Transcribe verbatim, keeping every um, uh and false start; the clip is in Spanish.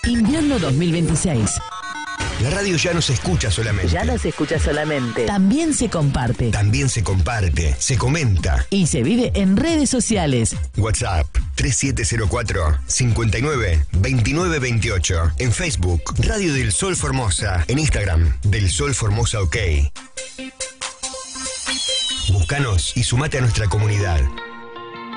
Invierno dos mil veintiséis. La radio ya no se escucha solamente. Ya no se escucha solamente. También se comparte. También se comparte, se comenta. Y se vive en redes sociales. WhatsApp tres siete cero cuatro, cinco nueve, dos nueve dos ocho. En Facebook, Radio del Sol Formosa. En Instagram, Del Sol Formosa OK. Búscanos y sumate a nuestra comunidad.